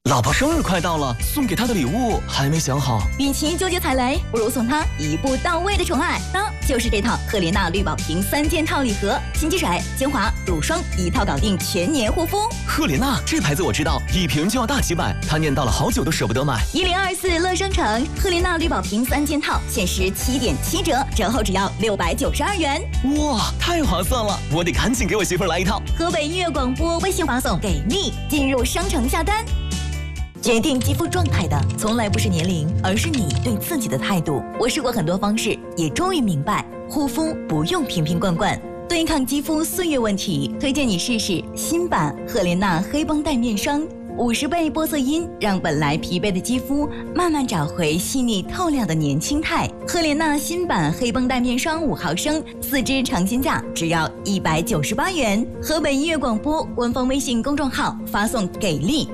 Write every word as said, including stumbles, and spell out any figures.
老婆生日快到了，送给她的礼物还没想好。 与其纠结踩雷，不如送她一步到位的宠爱，那就是这套赫莲娜绿宝瓶三件套礼盒，新积水、精华、乳霜一套搞定全年护肤。 赫莲娜这牌子我知道，一瓶就要大几百，她念叨了好久都舍不得买。 一零二四乐商城赫莲娜绿宝瓶三件套限时七点七折，折后只要六百九十二元。 哇，太划算了！我得赶紧给我媳妇儿来一套。 河北音乐广播微信发送给力，进入商城下单。决定肌肤状态的从来不是年龄，而是你对自己的态度。我试过很多方式，也终于明白，护肤不用瓶瓶罐罐。对抗肌肤岁月问题，推荐你试试新版赫莲娜黑绷带面霜，五十倍玻色因让本来疲惫的肌肤慢慢找回细腻透亮的年轻态。赫莲娜新版黑绷带面霜五毫升，四支尝鲜价只要一百九十八元。河北音乐广播官方微信公众号发送给力